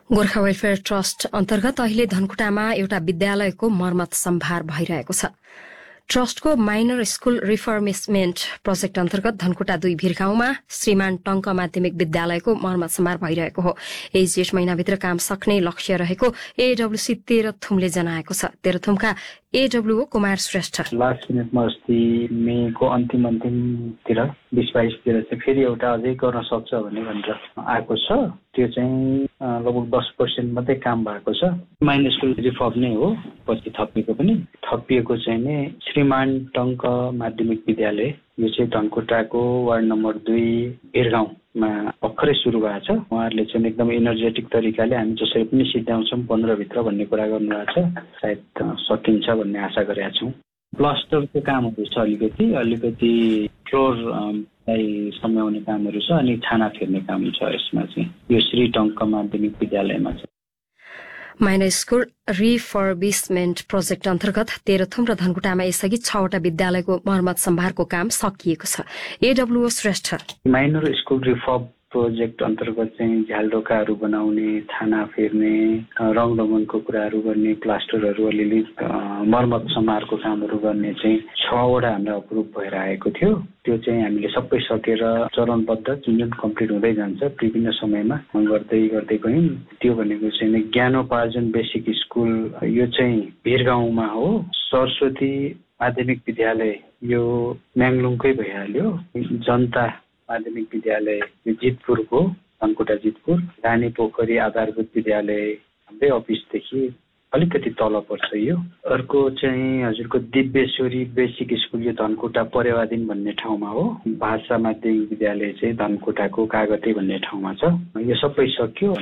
Gorkha welfare trust अन्तर्गत अहिले धनकुटामा एउटा विद्यालयको मर्मत सम्भार भइरहेको छ। ट्रस्टको माइनर स्कूल रिफर्मिसमेन्ट प्रोजेक्ट अन्तर्गत धनकुटा 2 भिरगाउँमा श्रीमान टंक माध्यमिक विद्यालयको मर्मत सम्भार भइरहेको हो। यही जेठ महिनाभित्र काम सक्ने लक्ष्य रहेको एडब्ल्यूसी तेह्रथुमले जनाएको छ। तेह्रथुमका एडब्ल्यूओ कुमार श्रेष्ठ लास्ट मिनटमा अस्ति मेको अन्तिमतिर 20-22 चाहिँ फेरि एउटा अझै गर्न सक्छ भनेर आएको छ। त्यो चाहिँ लगभग 10% मात्रै काम भएको छ। माइनर स्कुल रिफर्म नै हो, पछि थपिएको चाहिँ नै श्रीमान टंक माध्यमिक विद्यालय। यो चाहिँ धनकुटाको वार्ड नम्बर 2 भिरगाउँमा भर्खरै सुरु भएको छ। उहाँहरूले चाहिँ एकदम एनर्जेटिक तरिकाले हामी जसरी पनि सिद्ध्याउँछौँ 15 भित्र भन्ने कुरा गर्नुभएको छ। सायद सकिन्छ भन्ने आशा गरेका छौँ। प्लास्टरको कामहरू छ, अलिकति फ्लोर सम्याउने कामहरू छ अनि छाना फेर्ने काम छ। यसमा चाहिँ यो श्री टंक माध्यमिक विद्यालयमा छ। माइनर स्कूल रिफर्बिसमेन्ट प्रोजेक्ट अन्तर्गत तेह्रथुम र धनकुटामा यसअघि 6वटा विद्यालयको मर्मत सम्भारको काम सकिएको छ। एडब्ल्यूओ Shrestha minor school refurb project अन्तर्गत चाहिँ झ्यालडोकाहरू बनाउने, छाना फेर्ने, रङरङ्गनको कुराहरू गर्ने, प्लास्टरहरू अलिअलि मर्मत सम्भारको कामहरू गर्ने चाहिँ 6वटा हाम्रो अप्रुभ भएर आएको थियो। त्यो चाहिँ हामीले सबै सकेर चरणबद्ध जुन कम्प्लिट हुँदै जान्छ विभिन्न समयमा गर्दै गयौँ। त्यो भनेको चाहिँ ज्ञानोपार्जन बेसिक स्कुल, यो चाहिँ भिरगाउँमा हो। सरस्वती माध्यमिक विद्यालय यो म्याङलुङकै भइहाल्यो। जनता माध्यमिक विद्यालय यो जितपुरको, धनकुटा जितपुर। रानी पोखरी आधारभूत विद्यालय हाम्रै अफिसदेखि अलिकति तल पर्छ यो। अर्को चाहिँ हजुरको दिव्येश्वरी बेसिक स्कुल, यो धनकुटा परेवादिन भन्ने ठाउँमा हो। भाषा माध्यमिक विद्यालय चाहिँ धनकुटाको कागते भन्ने ठाउँमा छ। यो सबै सक्यो।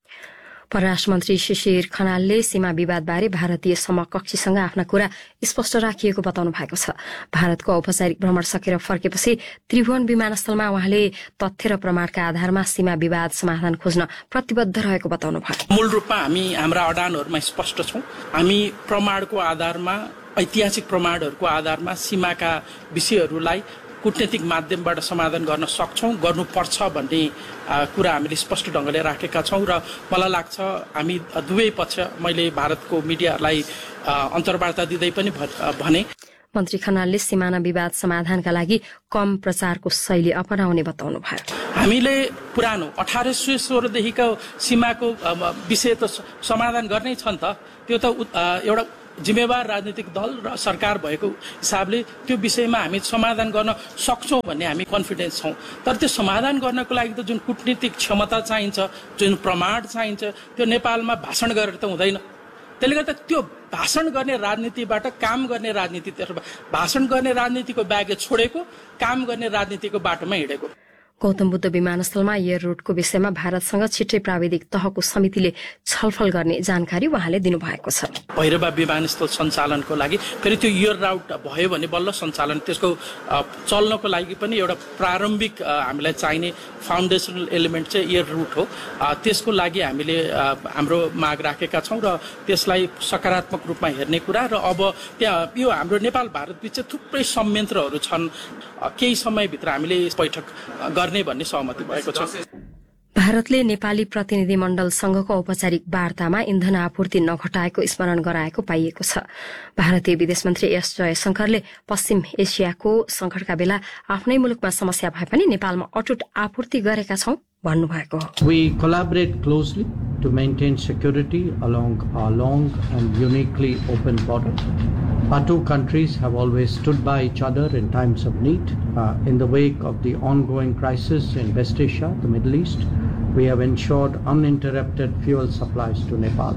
परराष्ट्र मन्त्री शिशिर खनालले सीमा विवादबारे भारतीय समकक्षीसँग आफ्ना कुरा स्पष्ट राखिएको बताउनु भएको छ। भारतको औपचारिक भ्रमण सकेर फर्केपछि त्रिभुवन विमानस्थलमा उहाँले तथ्य र प्रमाणका आधारमा सीमा विवाद समाधान खोज्न प्रतिबद्ध रहेको बताउनु भयो। मूल रूपमा हामी हाम्रा अडानहरूमा स्पष्ट छौं। हामी प्रमाणको आधारमा, ऐतिहासिक प्रमाणहरूको आधारमा सीमाका विषयहरूलाई कूटनीतिक माध्यमबाट समाधान गर्न सक्छौं, गर्नुपर्छ भन्ने कुरा हामीले स्पष्ट ढंगले राखेका छौं। र मलाई लाग्छ हामी दुवै पक्ष, मैले भारतको मिडियालाई अन्तर्वार्ता दिँदै पनि भने मन्त्री खनालले सीमाना विवाद समाधानका लागि कम प्रचारको शैली अपनाउने बताउनु भयो। हामीले पुरानो 1816 देखिको सीमाको विषय त समाधान गर्नै छ नि त। त्यो त एउटा जिम्मेवार राजनीतिक दल र सरकार भएको हिसाबले त्यो विषयमा हामी समाधान गर्न सक्छौं भन्ने हामी कन्फिडेन्स छौं। तर त्यो समाधान गर्नको लागि त जुन कूटनीतिक क्षमता चाहिन्छ, जुन प्रमाण चाहिन्छ, त्यो नेपालमा भाषण गरेर त हुँदैन। त्यसले गर्दा त्यो भाषण गर्ने राजनीतिबाट काम गर्ने राजनीतितर्फ, भाषण गर्ने राजनीतिको बागे छोडेको, काम गर्ने राजनीतिको बाटोमा हिँडेको। गौतम बुद्ध विमानस्थलमा एयर रूटको विषयमा भारतसँग छिट्टै प्राविधिक तहको समितिले छलफल गर्ने जानकारी उहाँले दिनुभएको छ। भैरवा विमानस्थल सञ्चालनको लागि फेरि त्यो एयर राउट भयो भने बल्ल सञ्चालन, त्यसको चल्नको लागि पनि एउटा प्रारम्भिक हामीलाई चाहिने फाउन्डेसनल एलिमेन्ट चाहिँ एयर रूट हो। त्यसको लागि हामीले हाम्रो माग राखेका छौं र त्यसलाई सकारात्मक रूपमा हेर्ने कुरा। र अब त्यहाँ यो हाम्रो नेपाल भारत बीच थुप्रै संयन्त्रहरू छन्। केही समयभित्र हामीले बैठक गर्ने भन्ने सहमति भएको छ। भारतले नेपाली प्रतिनिधिमण्डलसँगको औपचारिक वार्तामा इन्धन आपूर्ति नघटाएको स्मरण गराएको पाइएको छ। भारतीय विदेश मन्त्री एस जयशंकरले पश्चिम एसियाको संकटका बेला आफ्नै मुलुकमा समस्या भए पनि नेपालमा अटुट आपूर्ति गरेका छौं भन्नुभएको हो। We collaborate closely to maintain security along our long and uniquely open border. Our two countries have always stood by each other in times of need. In the wake of the ongoing crisis in West Asia, the Middle East, we have ensured uninterrupted fuel supplies to Nepal.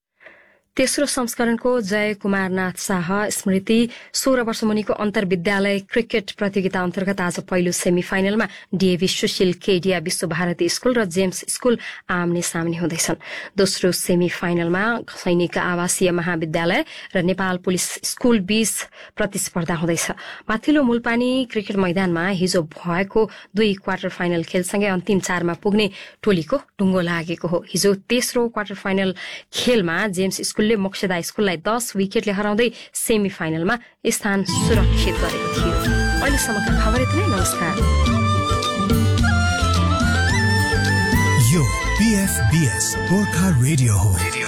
तेस्रो संस्करणको जय कुमारनाथ शाह स्मृति 16 वर्ष मुनिको अन्तर्विद्यालय cricket प्रतियोगिता अन्तर्गत आज पहिलो semi फाइनलमा DAV Sushil Kedia Vishwabharati school र जेम्स स्कूल आम्ने सामने हुँदैछन्। दोस्रो सेमी फाइनलमा सैनिक आवासीय महाविद्यालय र नेपाल पुलिस स्कूल बीच प्रतिस्पर्धा हुँदैछ। माथिल्लो मूलपानी क्रिकेट मैदानमा हिजो भएको 2 क्वार्टर फाइनल खेलसँगै अन्तिम 4 मा पुग्ने टोलीको टुङ्गो लागेको हो। हिजो तेस्रो क्वार्टर फाइनल खेलमा जेम्स स्कूलले मोक्षदा स्कूललाई 10 विकेटले हराउँदै सेमी फाइनलमा स्थान सुरक्षित गरेको थियो। अहिलेसम्मका खबर यति नै। नमस्कार। यो PFBS गोर्खा रेडियो हो।